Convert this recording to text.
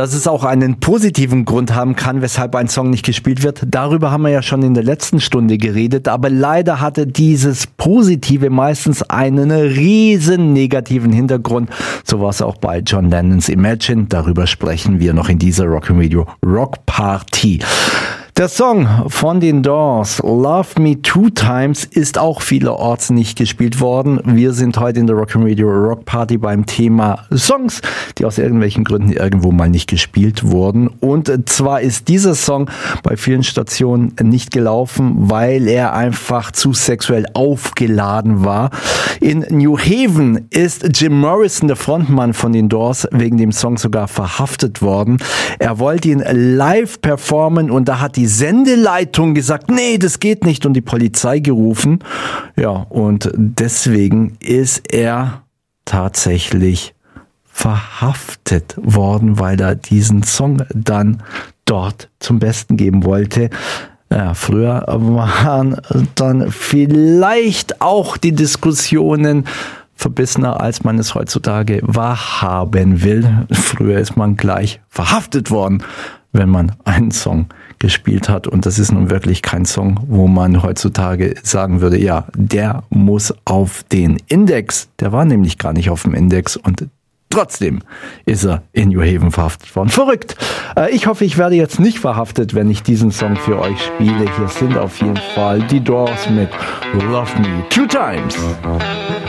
Dass es auch einen positiven Grund haben kann, weshalb ein Song nicht gespielt wird, darüber haben wir ja schon in der letzten Stunde geredet, aber leider hatte dieses Positive meistens einen riesen negativen Hintergrund. So war es auch bei John Lennons Imagine. Darüber sprechen wir noch in dieser Rock-and-Radio Rock Party. Der Song von den Doors, Love Me Two Times, ist auch vielerorts nicht gespielt worden. Wir sind heute in der Rock-and-Radio Rock Party beim Thema Songs, die aus irgendwelchen Gründen irgendwo mal nicht gespielt wurden. Und zwar ist dieser Song bei vielen Stationen nicht gelaufen, weil er einfach zu sexuell aufgeladen war. In New Haven ist Jim Morrison, der Frontmann von den Doors, wegen dem Song sogar verhaftet worden. Er wollte ihn live performen und da hat die Sendeleitung gesagt, nee, das geht nicht, und die Polizei gerufen. Ja, und deswegen ist er tatsächlich verhaftet worden, weil er diesen Song dann dort zum Besten geben wollte. Ja, früher waren dann vielleicht auch die Diskussionen verbissener, als man es heutzutage wahrhaben will. Früher ist man gleich verhaftet worden, wenn man einen Song gespielt hat. Und das ist nun wirklich kein Song, wo man heutzutage sagen würde, ja, der muss auf den Index. Der war nämlich gar nicht auf dem Index und trotzdem ist er in New Haven verhaftet worden. Verrückt! Ich hoffe, ich werde jetzt nicht verhaftet, wenn ich diesen Song für euch spiele. Hier sind auf jeden Fall die Doors mit Love Me Two Times.